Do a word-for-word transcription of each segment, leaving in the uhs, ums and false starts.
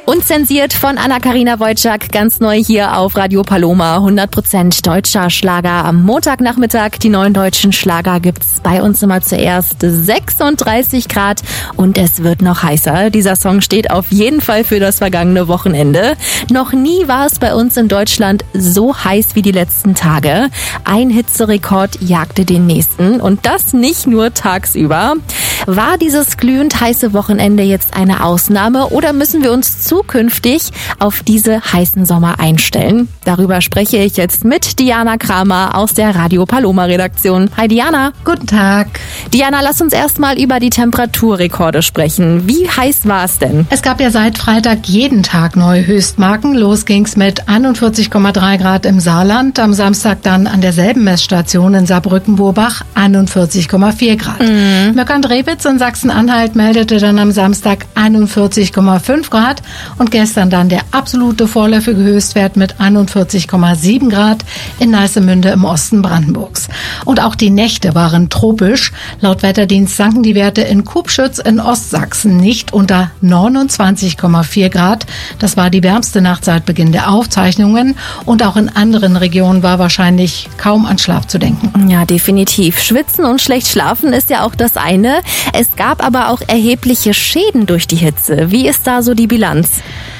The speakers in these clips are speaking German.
Unzensiert von Anna-Karina Wojcik, ganz neu hier auf Radio Paloma. hundert Prozent deutscher Schlager am Montagnachmittag. Die neuen deutschen Schlager gibt's bei uns immer zuerst. sechsunddreißig Grad und es wird noch heißer. Dieser Song steht auf jeden Fall für das vergangene Wochenende. Noch nie war es bei uns in Deutschland so heiß wie die letzten Tage. Ein Hitzerekord jagte den nächsten und das nicht nur tagsüber. War dieses glühend heiße Wochenende jetzt eine Ausnahme oder müssen wir uns zukünftig auf diese heißen Sommer einstellen? Darüber spreche ich jetzt mit Diana Kramer aus der Radio Paloma Redaktion. Hi Diana. Guten Tag. Diana, lass uns erstmal über die Temperaturrekorde sprechen. Wie heiß war es denn? Es gab ja seit Freitag jeden Tag neue Höchstmarken. Los ging's mit einundvierzig Komma drei Grad im Saarland. Am Samstag dann an derselben Messstation in Saarbrücken-Burbach einundvierzig Komma vier Grad. Mhm. Möckern-Drewitz in Sachsen-Anhalt meldete dann am Samstag einundvierzig Komma fünf Grad und gestern dann der absolute vorläufige Höchstwert mit einundvierzig Komma sieben Grad in Neissemünde im Osten Brandenburgs. Und auch die Nächte waren tropisch. Laut Wetterdienst sanken die Werte in Kubschütz in Ostsachsen nicht unter neunundzwanzig Komma vier Grad. Das war die wärmste Nacht seit Beginn der Aufzeichnungen. Und auch in anderen Regionen war wahrscheinlich kaum an Schlaf zu denken. Ja, definitiv. Schwitzen und schlecht schlafen ist ja auch das eine. Es gab aber auch erhebliche Schäden durch die Hitze. Wie ist da so die Bilanz?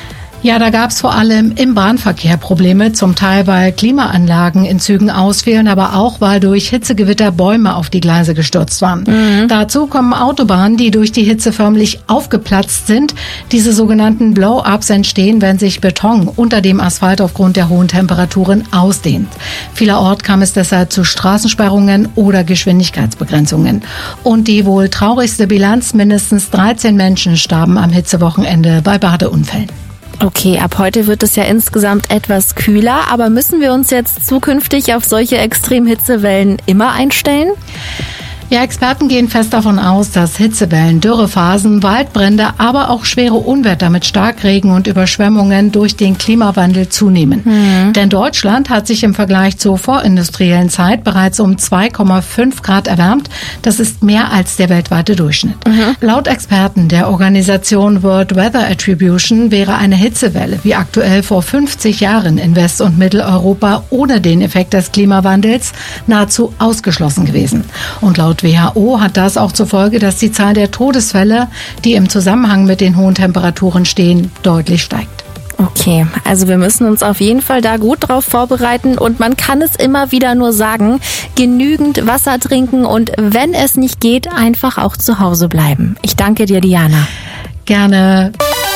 Ja, da gab es vor allem im Bahnverkehr Probleme, zum Teil weil Klimaanlagen in Zügen ausfielen, aber auch weil durch Hitzegewitter Bäume auf die Gleise gestürzt waren. Mhm. Dazu kommen Autobahnen, die durch die Hitze förmlich aufgeplatzt sind. Diese sogenannten Blow-ups entstehen, wenn sich Beton unter dem Asphalt aufgrund der hohen Temperaturen ausdehnt. Vielerorts kam es deshalb zu Straßensperrungen oder Geschwindigkeitsbegrenzungen. Und die wohl traurigste Bilanz, mindestens dreizehn Menschen starben am Hitzewochenende bei Badeunfällen. Okay, ab heute wird es ja insgesamt etwas kühler, aber müssen wir uns jetzt zukünftig auf solche Extremhitzewellen immer einstellen? Ja, Experten gehen fest davon aus, dass Hitzewellen, Dürrephasen, Waldbrände, aber auch schwere Unwetter mit Starkregen und Überschwemmungen durch den Klimawandel zunehmen. Mhm. Denn Deutschland hat sich im Vergleich zur vorindustriellen Zeit bereits um zwei Komma fünf Grad erwärmt. Das ist mehr als der weltweite Durchschnitt. Mhm. Laut Experten der Organisation World Weather Attribution wäre eine Hitzewelle wie aktuell vor fünfzig Jahren in West- und Mitteleuropa ohne den Effekt des Klimawandels nahezu ausgeschlossen gewesen. Und laut W H O hat das auch zur Folge, dass die Zahl der Todesfälle, die im Zusammenhang mit den hohen Temperaturen stehen, deutlich steigt. Okay, also wir müssen uns auf jeden Fall da gut drauf vorbereiten und man kann es immer wieder nur sagen, genügend Wasser trinken und wenn es nicht geht, einfach auch zu Hause bleiben. Ich danke dir, Diana. Gerne.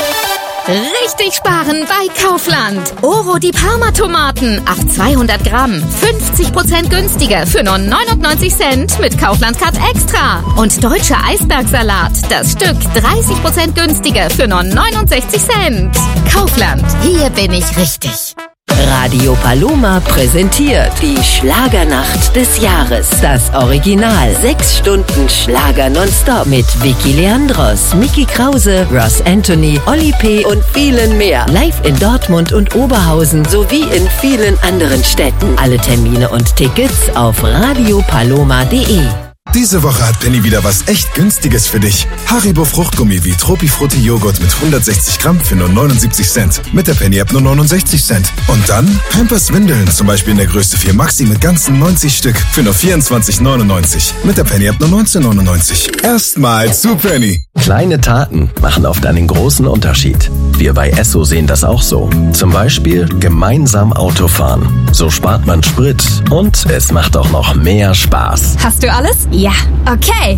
Richtig sparen bei Kaufland. Oro die Parma-Tomaten auf zweihundert Gramm. fünfzig Prozent günstiger für nur neunundneunzig Cent mit Kaufland-Card Extra. Und deutscher Eisbergsalat. Das Stück dreißig Prozent günstiger für nur neunundsechzig Cent. Kaufland. Hier bin ich richtig. Radio Paloma präsentiert die Schlagernacht des Jahres. Das Original. Sechs Stunden Schlager nonstop mit Vicky Leandros, Micky Krause, Ross Anthony, Oli P. und vielen mehr. Live in Dortmund und Oberhausen sowie in vielen anderen Städten. Alle Termine und Tickets auf radio paloma punkt de. Diese Woche hat Penny wieder was echt Günstiges für dich. Haribo Fruchtgummi wie Tropifrutti Joghurt mit hundertsechzig Gramm für nur neunundsiebzig Cent. Mit der Penny-App nur neunundsechzig Cent. Und dann Pampers Windeln, zum Beispiel in der Größe vier Maxi mit ganzen neunzig Stück für nur vierundzwanzig neunundneunzig. Mit der Penny-App nur neunzehn neunundneunzig. Erstmal zu Penny. Kleine Taten machen oft einen großen Unterschied. Wir bei Esso sehen das auch so. Zum Beispiel gemeinsam Auto fahren. So spart man Sprit und es macht auch noch mehr Spaß. Hast du alles? Ja. Okay.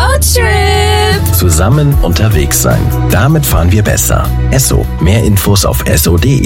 Roadtrip. Zusammen unterwegs sein. Damit fahren wir besser. Esso. Mehr Infos auf esso punkt de.